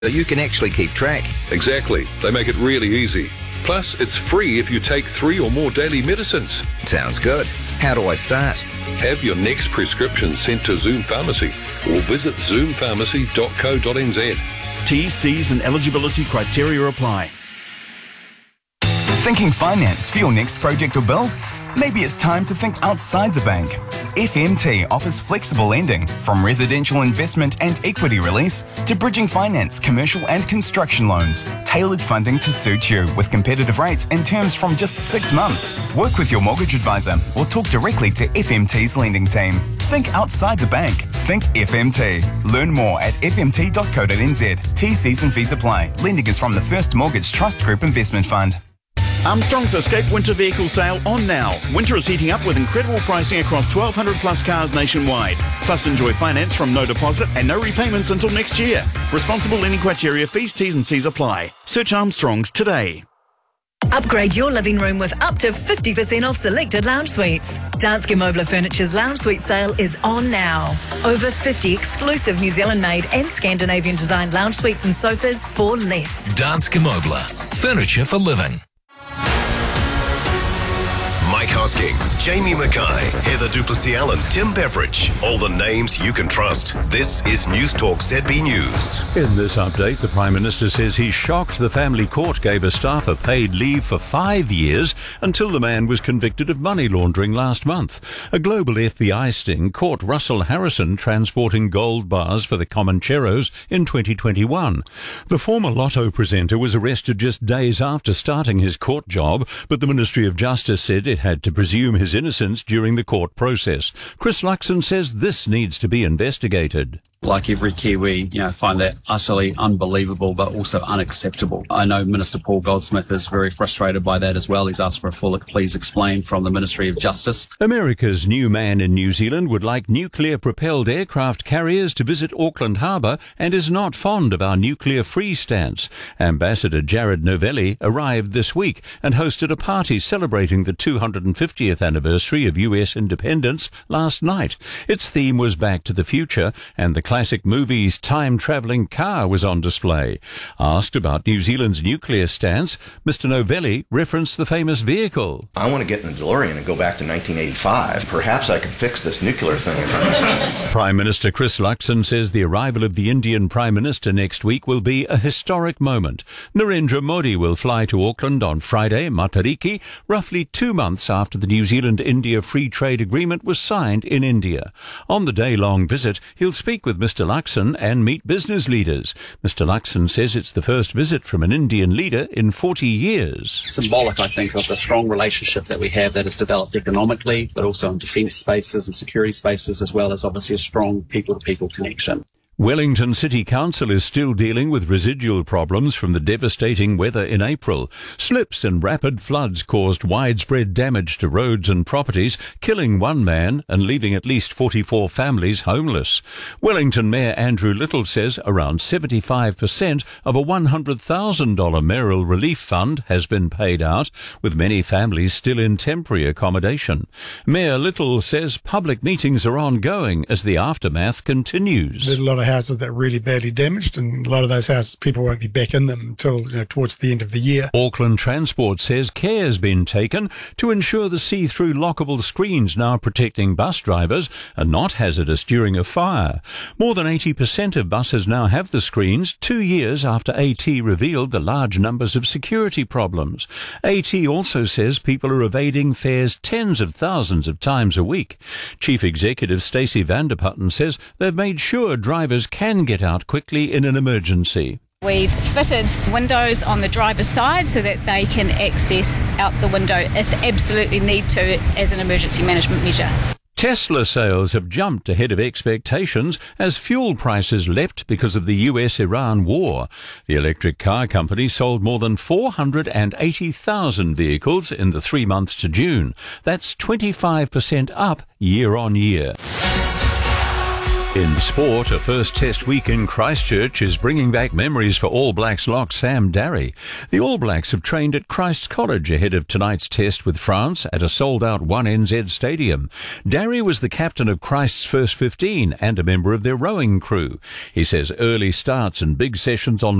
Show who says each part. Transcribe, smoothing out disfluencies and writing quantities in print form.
Speaker 1: you can actually keep track.
Speaker 2: Exactly. They make it really easy. Plus, it's free if you take 3 or more daily medicines.
Speaker 1: Sounds good. How do I start?
Speaker 2: Have your next prescription sent to Zoom Pharmacy or visit zoompharmacy.co.nz.
Speaker 3: T's, C's and eligibility criteria apply.
Speaker 4: Thinking finance for your next project or build? Maybe it's time to think outside the bank. FMT offers flexible lending, from residential investment and equity release to bridging finance, commercial and construction loans. Tailored funding to suit you with competitive rates and terms from just 6 months. Work with your mortgage advisor or talk directly to FMT's lending team. Think outside the bank. Think FMT. Learn more at fmt.co.nz. T's, C's and fees apply. Lending is from the First Mortgage Trust Group Investment Fund.
Speaker 3: Armstrong's Escape Winter Vehicle Sale on now. Winter is heating up with incredible pricing across 1,200 plus cars nationwide. Plus enjoy finance from no deposit and no repayments until next year. Responsible lending criteria, fees, T's and C's apply. Search Armstrong's today.
Speaker 5: Upgrade your living room with up to 50% off selected lounge suites. Danske Mobler Furniture's lounge suite sale is on now. Over 50 exclusive New Zealand-made and Scandinavian-designed lounge suites and sofas for less.
Speaker 6: Danske Mobler. Furniture for living.
Speaker 7: Mike Hosking, Jamie Mackay, Heather Duplessis-Allen, Tim Beveridge. All the names you can trust. This is News Talk ZB News.
Speaker 8: In this update, the Prime Minister says he's shocked the family court gave a staffer paid leave for 5 years until the man was convicted of money laundering last month. A global FBI sting caught Russell Harrison transporting gold bars for the Comancheros in 2021. The former Lotto presenter was arrested just days after starting his court job, but the Ministry of Justice said it had to presume his innocence during the court process. Chris Luxon says this needs to be investigated.
Speaker 9: Like every Kiwi, find that utterly unbelievable but also unacceptable. I know Minister Paul Goldsmith is very frustrated by that as well. He's asked for a full please explain from the Ministry of Justice.
Speaker 8: America's new man in New Zealand would like nuclear-propelled aircraft carriers to visit Auckland Harbour and is not fond of our nuclear-free stance. Ambassador Jared Novelli arrived this week and hosted a party celebrating the 250th anniversary of US independence last night. Its theme was Back to the Future, and the classic movie's time-travelling car was on display. Asked about New Zealand's nuclear stance, Mr. Novelli referenced the famous vehicle.
Speaker 10: I want to get in the DeLorean and go back to 1985. Perhaps I can fix this nuclear thing.
Speaker 8: Prime Minister Chris Luxon says the arrival of the Indian Prime Minister next week will be a historic moment. Narendra Modi will fly to Auckland on Friday, Matariki, roughly 2 months after the New Zealand-India Free Trade Agreement was signed in India. On the day-long visit, he'll speak with Mr. Luxon and meet business leaders. Mr. Luxon says it's the first visit from an Indian leader in 40 years.
Speaker 9: Symbolic, I think, of the strong relationship that we have that has developed economically, but also in defence spaces and security spaces, as well as obviously a strong people-to-people connection.
Speaker 8: Wellington City Council is still dealing with residual problems from the devastating weather in April. Slips and rapid floods caused widespread damage to roads and properties, killing one man and leaving at least 44 families homeless. Wellington Mayor Andrew Little says around 75% of a $100,000 mayoral relief fund has been paid out, with many families still in temporary accommodation. Mayor Little says public meetings are ongoing as the aftermath continues.
Speaker 11: There's a lot of houses that are really badly damaged, and a lot of those houses, people won't be back in them until towards the end of the year.
Speaker 8: Auckland Transport says care has been taken to ensure the see-through lockable screens now protecting bus drivers are not hazardous during a fire. More than 80% of buses now have the screens 2 years after AT revealed the large numbers of security problems. AT also says people are evading fares tens of thousands of times a week. Chief Executive Stacey Vanderputten says they've made sure drivers can get out quickly in an emergency.
Speaker 12: We've fitted windows on the driver's side so that they can access out the window if they absolutely need to as an emergency management measure.
Speaker 8: Tesla sales have jumped ahead of expectations as fuel prices leapt because of the US-Iran war. The electric car company sold more than 480,000 vehicles in the 3 months to June. That's 25% up year on year. In sport, a first test week in Christchurch is bringing back memories for All Blacks lock Sam Darry. The All Blacks have trained at Christ College ahead of tonight's test with France at a sold-out 1NZ stadium. Darry was the captain of Christ's first 15 and a member of their rowing crew. He says early starts and big sessions on